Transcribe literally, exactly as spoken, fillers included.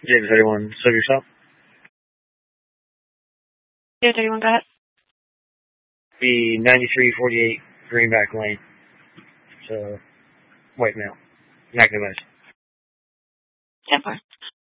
James thirty-one, serve yourself. Yeah, thirty-one, go ahead. Be ninety-three forty-eight Greenback Lane. So, white male. Active ice. ten four.